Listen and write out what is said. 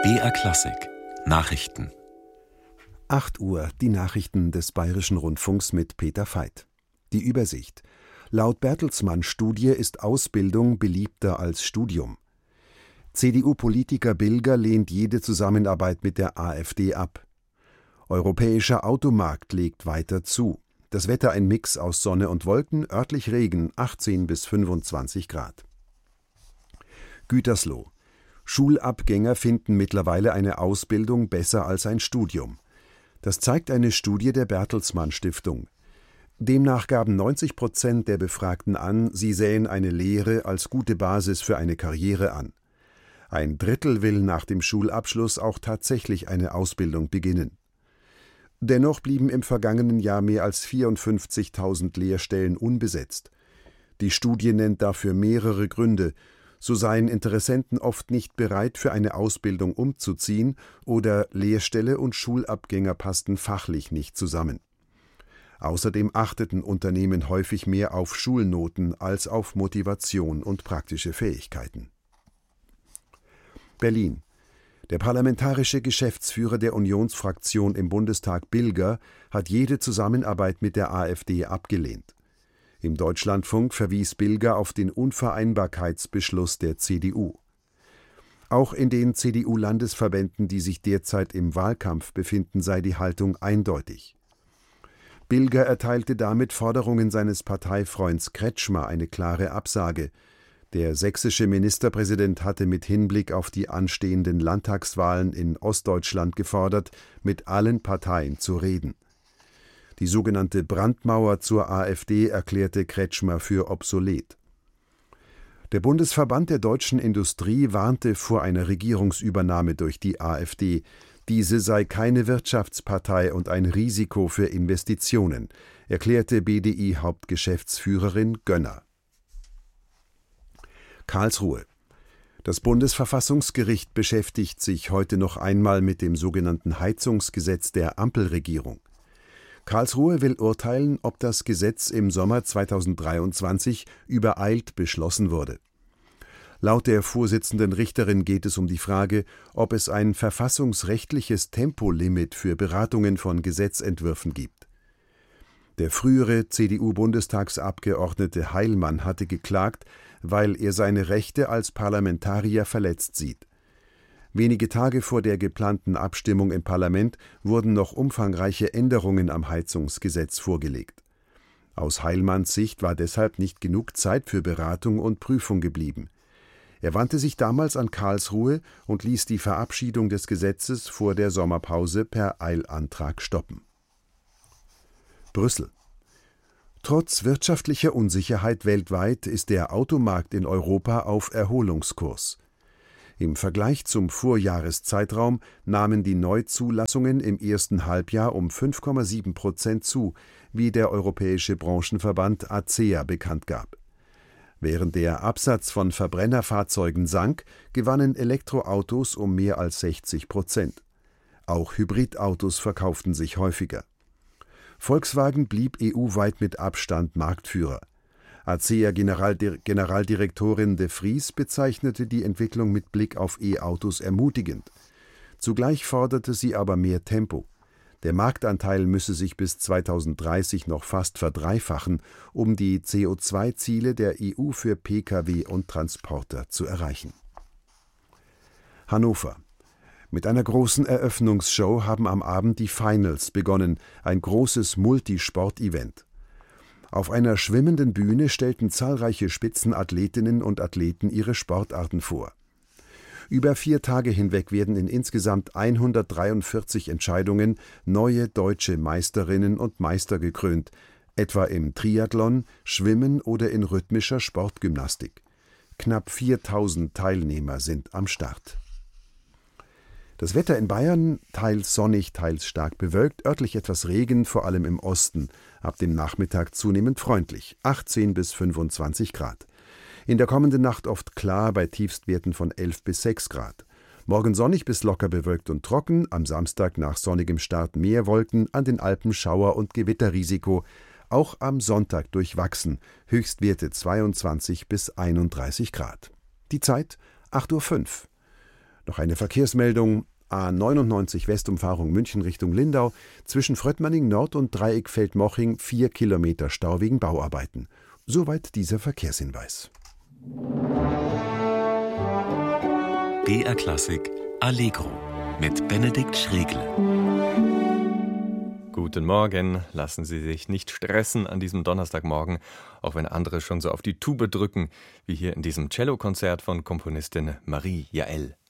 BR Klassik Nachrichten. 8 Uhr, die Nachrichten des Bayerischen Rundfunks mit Peter Veit. Die Übersicht. Laut Bertelsmann-Studie ist Ausbildung beliebter als Studium. CDU-Politiker Bilger lehnt jede Zusammenarbeit mit der AfD ab. Europäischer Automarkt legt weiter zu. Das Wetter ein Mix aus Sonne und Wolken, örtlich Regen, 18 bis 25 Grad. Gütersloh. Schulabgänger finden mittlerweile eine Ausbildung besser als ein Studium. Das zeigt eine Studie der Bertelsmann Stiftung. Demnach gaben 90% der Befragten an, sie sähen eine Lehre als gute Basis für eine Karriere an. Ein Drittel will nach dem Schulabschluss auch tatsächlich eine Ausbildung beginnen. Dennoch blieben im vergangenen Jahr mehr als 54.000 Lehrstellen unbesetzt. Die Studie nennt dafür mehrere Gründe. So seien Interessenten oft nicht bereit, für eine Ausbildung umzuziehen, oder Lehrstelle und Schulabgänger passten fachlich nicht zusammen. Außerdem achteten Unternehmen häufig mehr auf Schulnoten als auf Motivation und praktische Fähigkeiten. Berlin. Der parlamentarische Geschäftsführer der Unionsfraktion im Bundestag Bilger hat jede Zusammenarbeit mit der AfD abgelehnt. Im Deutschlandfunk verwies Bilger auf den Unvereinbarkeitsbeschluss der CDU. Auch in den CDU-Landesverbänden, die sich derzeit im Wahlkampf befinden, sei die Haltung eindeutig. Bilger erteilte damit Forderungen seines Parteifreunds Kretschmer eine klare Absage. Der sächsische Ministerpräsident hatte mit Hinblick auf die anstehenden Landtagswahlen in Ostdeutschland gefordert, mit allen Parteien zu reden. Die sogenannte Brandmauer zur AfD erklärte Kretschmer für obsolet. Der Bundesverband der deutschen Industrie warnte vor einer Regierungsübernahme durch die AfD. Diese sei keine Wirtschaftspartei und ein Risiko für Investitionen, erklärte BDI-Hauptgeschäftsführerin Gönner. Karlsruhe. Das Bundesverfassungsgericht beschäftigt sich heute noch einmal mit dem sogenannten Heizungsgesetz der Ampelregierung. Karlsruhe will urteilen, ob das Gesetz im Sommer 2023 übereilt beschlossen wurde. Laut der Vorsitzenden Richterin geht es um die Frage, ob es ein verfassungsrechtliches Tempolimit für Beratungen von Gesetzentwürfen gibt. Der frühere CDU-Bundestagsabgeordnete Heilmann hatte geklagt, weil er seine Rechte als Parlamentarier verletzt sieht. Wenige Tage vor der geplanten Abstimmung im Parlament wurden noch umfangreiche Änderungen am Heizungsgesetz vorgelegt. Aus Heilmanns Sicht war deshalb nicht genug Zeit für Beratung und Prüfung geblieben. Er wandte sich damals an Karlsruhe und ließ die Verabschiedung des Gesetzes vor der Sommerpause per Eilantrag stoppen. Brüssel. Trotz wirtschaftlicher Unsicherheit weltweit ist der Automarkt in Europa auf Erholungskurs. Im Vergleich zum Vorjahreszeitraum nahmen die Neuzulassungen im ersten Halbjahr um 5,7% zu, wie der europäische Branchenverband ACEA bekannt gab. Während der Absatz von Verbrennerfahrzeugen sank, gewannen Elektroautos um mehr als 60%. Auch Hybridautos verkauften sich häufiger. Volkswagen blieb EU-weit mit Abstand Marktführer. ACEA-Generaldirektorin de Vries bezeichnete die Entwicklung mit Blick auf E-Autos ermutigend. Zugleich forderte sie aber mehr Tempo. Der Marktanteil müsse sich bis 2030 noch fast verdreifachen, um die CO2-Ziele der EU für Pkw und Transporter zu erreichen. Hannover. Mit einer großen Eröffnungsshow haben am Abend die Finals begonnen, ein großes Multisport-Event. Auf einer schwimmenden Bühne stellten zahlreiche Spitzenathletinnen und Athleten ihre Sportarten vor. Über 4 Tage hinweg werden in insgesamt 143 Entscheidungen neue deutsche Meisterinnen und Meister gekrönt, etwa im Triathlon, Schwimmen oder in rhythmischer Sportgymnastik. Knapp 4.000 Teilnehmer sind am Start. Das Wetter in Bayern teils sonnig, teils stark bewölkt, örtlich etwas Regen, vor allem im Osten, ab dem Nachmittag zunehmend freundlich, 18 bis 25 Grad. In der kommenden Nacht oft klar bei Tiefstwerten von 11 bis 6 Grad. Morgen sonnig bis locker bewölkt und trocken, am Samstag nach sonnigem Start mehr Wolken, an den Alpen Schauer- und Gewitterrisiko, auch am Sonntag durchwachsen, Höchstwerte 22 bis 31 Grad. Die Zeit 8:05 Uhr. Noch eine Verkehrsmeldung: A99 Westumfahrung München Richtung Lindau, zwischen Fröttmanning Nord und Dreieck Feldmoching 4 Kilometer Stau wegen Bauarbeiten. Soweit dieser Verkehrshinweis. BR Klassik Allegro mit Benedikt Schregle. Guten Morgen, lassen Sie sich nicht stressen an diesem Donnerstagmorgen, auch wenn andere schon so auf die Tube drücken, wie hier in diesem Cellokonzert von Komponistin Marie Jaell.